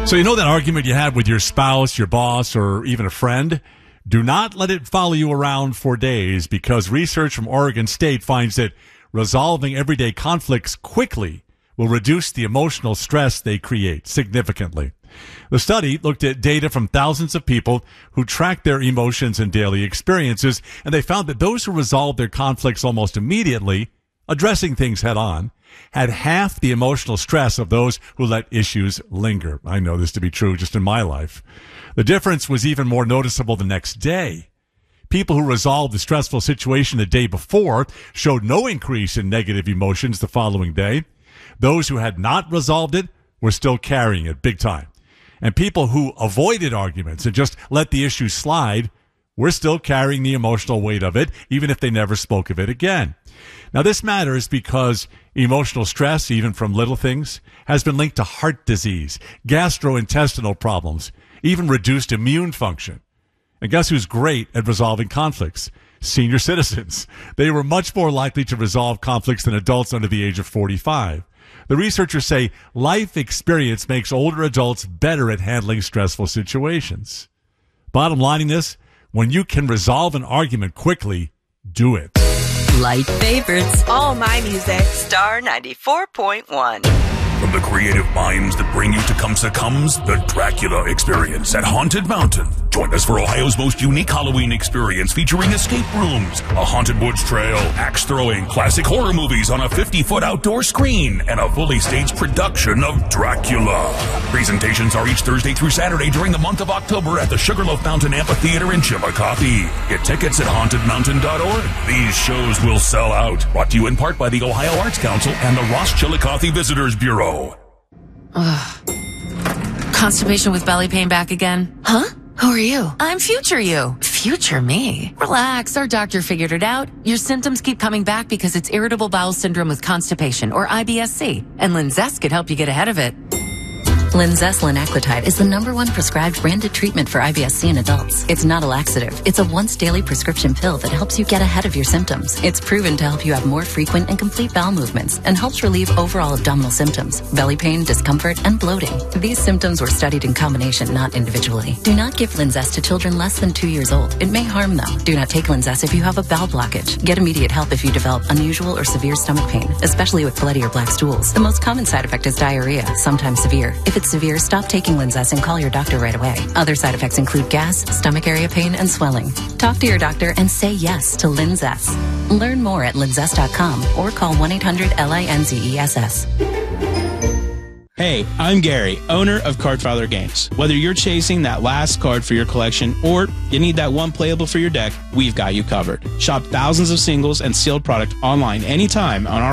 So you know that argument you had with your spouse, your boss, or even a friend? Do not let it follow you around for days, because research from Oregon State finds that resolving everyday conflicts quickly will reduce the emotional stress they create significantly. The study looked at data from thousands of people who tracked their emotions and daily experiences, and they found that those who resolved their conflicts almost immediately, addressing things head on, had half the emotional stress of those who let issues linger. I know this to be true just in my life. The difference was even more noticeable the next day. People who resolved the stressful situation the day before showed no increase in negative emotions the following day. Those who had not resolved it were still carrying it big time. And people who avoided arguments and just let the issue slide were still carrying the emotional weight of it, even if they never spoke of it again. Now, this matters because emotional stress, even from little things, has been linked to heart disease, gastrointestinal problems, even reduced immune function. And guess who's great at resolving conflicts? Senior citizens. They were much more likely to resolve conflicts than adults under the age of 45. The researchers say life experience makes older adults better at handling stressful situations. Bottom line in this, when you can resolve an argument quickly, do it. Light favorites. All my music. Star 94.1. From the creative minds that bring you Tecumseh comes the Dracula Experience at Haunted Mountain. Join us for Ohio's most unique Halloween experience featuring escape rooms, a haunted woods trail, axe throwing, classic horror movies on a 50-foot outdoor screen, and a fully staged production of Dracula. Presentations are each Thursday through Saturday during the month of October at the Sugarloaf Mountain Amphitheater in Chillicothe. Get tickets at hauntedmountain.org. These shows will sell out. Brought to you in part by the Ohio Arts Council and the Ross Chillicothe Visitors Bureau. Constipation with belly pain back again? Huh? Who are you? I'm future you. Future me? Relax, our doctor figured it out. Your symptoms keep coming back because it's irritable bowel syndrome with constipation, or IBS-C, and Linzess could help you get ahead of it. Linzess linaclotide is the #1 prescribed branded treatment for IBS-C in adults. It's not a laxative. It's a once-daily prescription pill that helps you get ahead of your symptoms. It's proven to help you have more frequent and complete bowel movements and helps relieve overall abdominal symptoms, belly pain, discomfort, and bloating. These symptoms were studied in combination, not individually. Do not give Linzess to children less than 2 years old. It may harm them. Do not take Linzess if you have a bowel blockage. Get immediate help if you develop unusual or severe stomach pain, especially with bloody or black stools. The most common side effect is diarrhea, sometimes severe. If it's severe, stop taking Linzess and call your doctor right away. Other side effects include gas, stomach area pain, and swelling. Talk to your doctor and say yes to Linzess. Learn more at linzess.com or call 1-800-LINZESS. Hey, I'm Gary, owner of Cardfather Games. Whether you're chasing that last card for your collection or you need that one playable for your deck, we've got you covered. Shop thousands of singles and sealed product online anytime on our